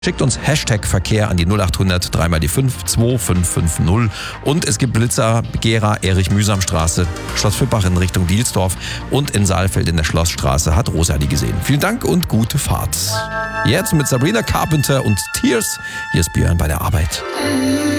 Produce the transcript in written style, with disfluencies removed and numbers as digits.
Schickt uns Hashtag Verkehr an die 0800 3 mal die 5 2550. Und es gibt Blitzer, Gera, Erich-Mühsam-Straße, Schloss Fippach in Richtung Dielsdorf und in Saalfeld in der Schlossstraße hat Rosa die gesehen. Vielen Dank und gute Fahrt. Jetzt mit Sabrina Carpenter und Tears. Hier ist Björn bei der Arbeit.